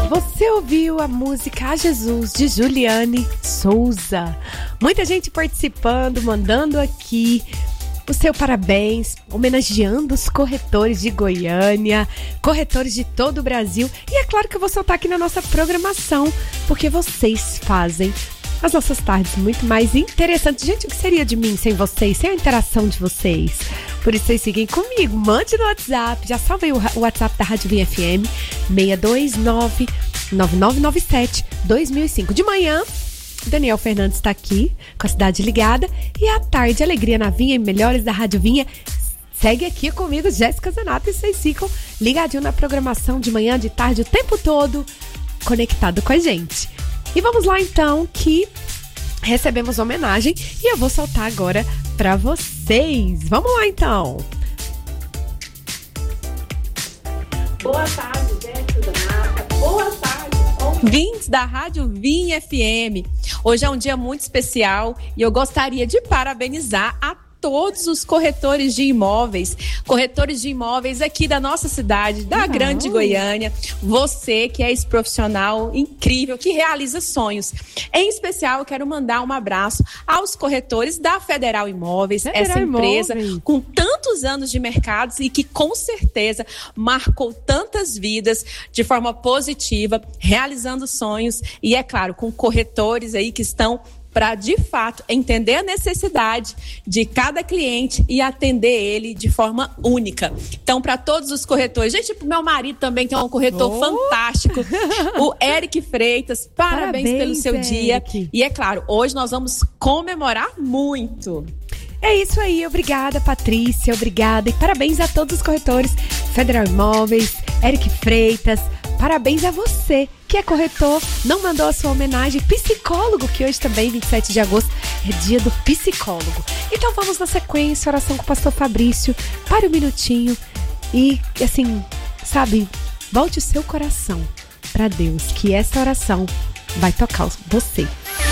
Você ouviu a música A Jesus, de Juliane Souza. Muita gente participando, mandando aqui o seu parabéns, homenageando os corretores de Goiânia, corretores de todo o Brasil. E é claro que eu vou soltar aqui na nossa programação, porque vocês fazem as nossas tardes muito mais interessantes. Gente, o que seria de mim sem vocês, sem a interação de vocês? Por isso vocês seguem comigo, mande no WhatsApp, já salvei o WhatsApp da Rádio Vinha FM, 629-9997-2005. De manhã, Daniel Fernandes está aqui, com a cidade ligada, e à tarde, Alegria na Vinha e Melhores da Rádio Vinha. Segue aqui comigo, Jéssica Zanato, e vocês ficam ligadinho na programação de manhã, de tarde, o tempo todo, conectado com a gente. E vamos lá então, que recebemos homenagem e eu vou soltar agora para vocês. Vamos lá então. Boa tarde, Jéssica Zanata. Boa tarde, ouvintes da Rádio Vinha FM. Hoje é um dia muito especial e eu gostaria de parabenizar a todos os corretores de imóveis aqui da nossa cidade, da Grande Goiânia. Você que é esse profissional incrível, que realiza sonhos. Em especial, eu quero mandar um abraço aos corretores da Federal Imóveis, essa empresa com tantos anos de mercado e que com certeza marcou tantas vidas de forma positiva, realizando sonhos e, é claro, com corretores aí que estão para, de fato, entender a necessidade de cada cliente e atender ele de forma única. Então, para todos os corretores, gente, pro meu marido também, que é um corretor fantástico, o Eric Freitas, parabéns pelo seu dia. E, é claro, hoje nós vamos comemorar muito. É isso aí, obrigada, Patrícia, obrigada. E parabéns a todos os corretores, Federal Imóveis, Eric Freitas. Parabéns a você que é corretor, não mandou a sua homenagem, psicólogo, que hoje também, 27 de agosto, é dia do psicólogo. Então vamos na sequência, oração com o pastor Fabrício, pare um minutinho e, assim, sabe, volte o seu coração para Deus, que essa oração vai tocar você.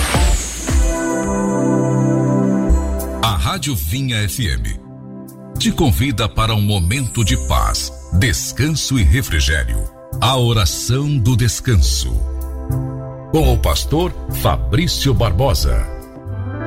A Rádio Vinha FM te convida para um momento de paz, descanso e refrigério. A oração do descanso, com o pastor Fabrício Barbosa.